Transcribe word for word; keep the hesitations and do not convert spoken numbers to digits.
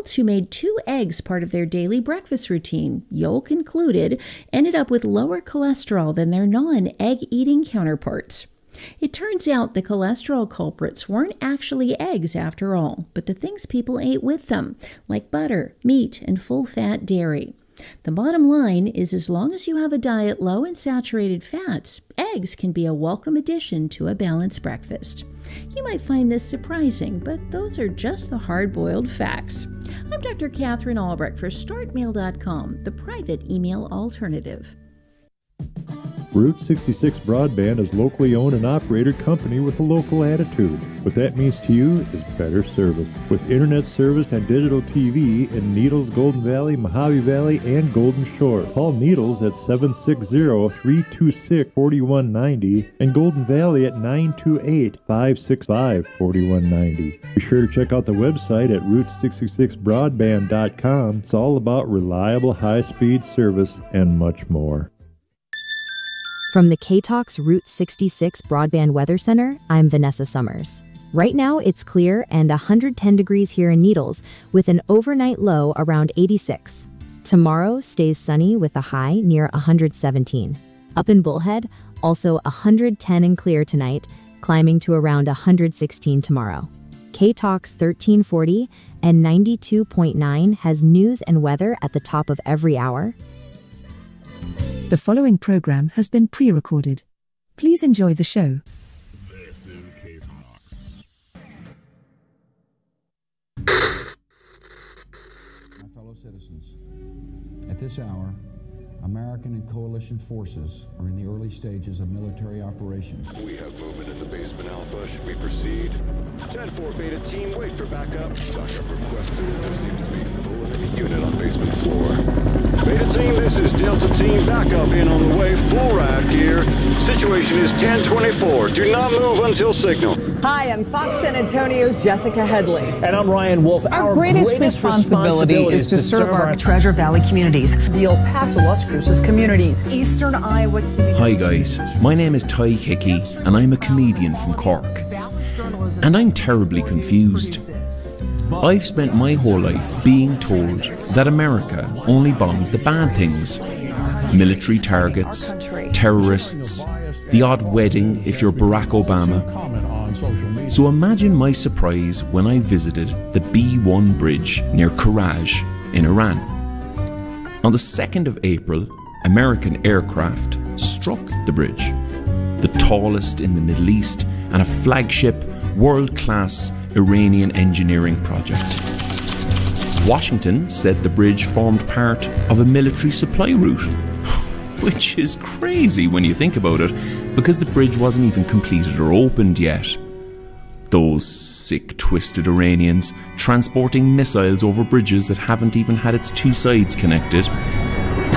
adults who made two eggs part of their daily breakfast routine, yolk included, ended up with lower cholesterol than their non-egg-eating counterparts. It turns out the cholesterol culprits weren't actually eggs after all, but the things people ate with them, like butter, meat, and full-fat dairy. The bottom line is, as long as you have a diet low in saturated fats, eggs can be a welcome addition to a balanced breakfast. You might find this surprising, but those are just the hard-boiled facts. I'm Doctor Catherine Albrecht for Start Mail dot com, the private email alternative. Route sixty-six Broadband is locally owned and operated company with a local attitude. What that means to you is better service. With internet service and digital T V in Needles, Golden Valley, Mojave Valley, and Golden Shore. Call Needles at seven six zero, three two six, four one nine zero and Golden Valley at nine two eight, five six five, four one nine zero. Be sure to check out the website at route sixty-six broadband dot com. It's all about reliable high-speed service and much more. From the K-Talks Route sixty-six Broadband Weather Center, I'm Vanessa Summers. Right now, it's clear and one hundred ten degrees here in Needles, with an overnight low around eighty-six. Tomorrow stays sunny with a high near one hundred seventeen. Up in Bullhead, also one hundred ten and clear tonight, climbing to around one hundred sixteen tomorrow. K-Talks thirteen forty and ninety-two point nine has news and weather at the top of every hour. The following program has been pre-recorded. Please enjoy the show. This is K-Talks. My fellow citizens, at this hour, American and coalition forces are in the early stages of military operations. We have movement in the basement, Alpha. Should we proceed? ten four Beta team, wait for backup. Backup requested. Perceived to be full enemy unit on basement floor. Beta team, this is Delta team. Backup in on the way. Full ride gear. Situation is ten twenty-four. Do not move until signal. Hi, I'm Fox San Antonio's Jessica Headley. And I'm Ryan Wolf. Our, our greatest, greatest responsibility, responsibility is to, to serve, serve our, our Treasure Valley communities, the El Paso Las Cruces communities, Eastern Iowa communities. Hi guys, my name is Ty Hickey and I'm a comedian from Cork. And I'm terribly confused. I've spent my whole life being told that America only bombs the bad things. Military targets, terrorists, the odd wedding if you're Barack Obama. So imagine my surprise when I visited the B one bridge near Karaj in Iran. On the second of April, American aircraft struck the bridge, the tallest in the Middle East and a flagship world-class Iranian engineering project. Washington said the bridge formed part of a military supply route, which is crazy when you think about it, because the bridge wasn't even completed or opened yet. Those sick, twisted Iranians transporting missiles over bridges that haven't even had its two sides connected.